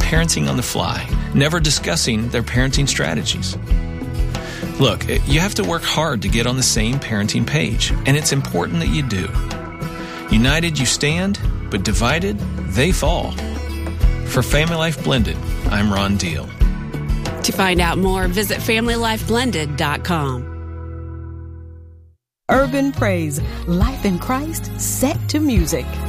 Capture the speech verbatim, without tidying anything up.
parenting on the fly, never discussing their parenting strategies. Look, you have to work hard to get on the same parenting page, and it's important that you do. United you stand, but divided they fall. For Family Life Blended, I'm Ron Deal. To find out more, visit family life blended dot com. Urban Praise, life in Christ set to music.